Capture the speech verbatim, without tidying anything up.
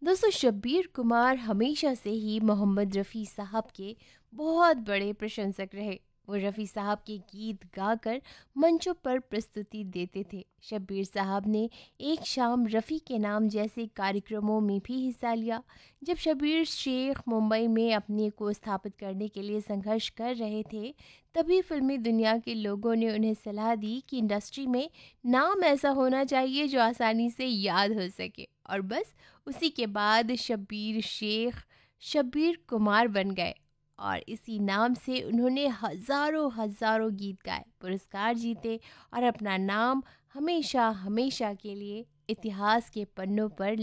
दोस्तों, शब्बीर कुमार हमेशा से ही मोहम्मद रफ़ी साहब के बहुत बड़े प्रशंसक रहे। वो रफ़ी साहब के गीत गाकर मंचों पर प्रस्तुति देते थे। शब्बीर साहब ने एक शाम रफ़ी के नाम जैसे कार्यक्रमों में भी हिस्सा लिया। जब शब्बीर शेख मुंबई में अपने को स्थापित करने के लिए संघर्ष कर रहे थे, तभी फिल्मी दुनिया के लोगों ने उन्हें सलाह दी कि इंडस्ट्री में नाम ऐसा होना चाहिए जो आसानी से याद हो सके। और बस उसी के बाद शब्बीर शेख शब्बीर कुमार बन गए और इसी नाम से उन्होंने हजारों हजारों गीत गाए, पुरस्कार जीते और अपना नाम हमेशा हमेशा के लिए इतिहास के पन्नों पर